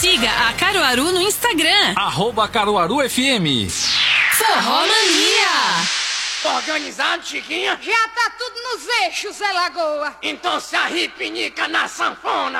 Siga a Caruaru no Instagram. @CaruaruFM. Forró Mania. Organizado, Chiquinha? Já tá tudo nos eixos, Zé Lagoa. Então se arrepinica na sanfona.